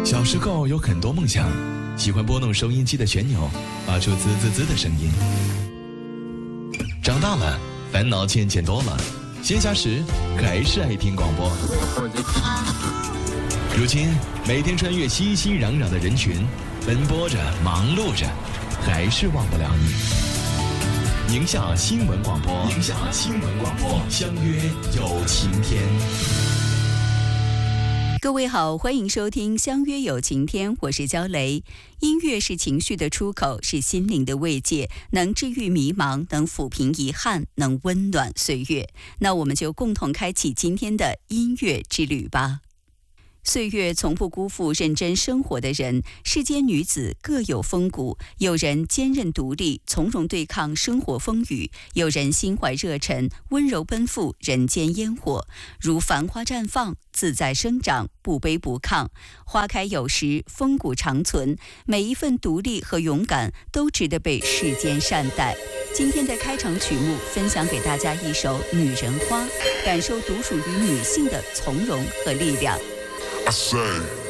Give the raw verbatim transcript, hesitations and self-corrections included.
小时候有很多梦想，喜欢拨弄收音机的旋钮，发出滋滋滋的声音。长大了，烦恼渐渐多了，闲暇时还是爱听广播。如今每天穿越熙熙攘攘的人群，奔波着，忙碌着，还是忘不了你。宁夏新闻广播，宁夏新闻广播，相约有晴天。 各位好，欢迎收听相约有晴天，我是焦雷。音乐是情绪的出口，是心灵的慰藉，能治愈迷茫，能抚平遗憾，能温暖岁月。那我们就共同开启今天的音乐之旅吧。岁月从不辜负认真生活的人，世间女子各有风骨，有人坚韧独立，从容对抗生活风雨，有人心怀热忱，温柔奔赴人间烟火，如繁花绽放，自在生长，不卑不亢，花开有时，风骨长存，每一份独立和勇敢都值得被世间善待。今天的开场曲目分享给大家一首《女人花》，感受独属于女性的从容和力量。 I say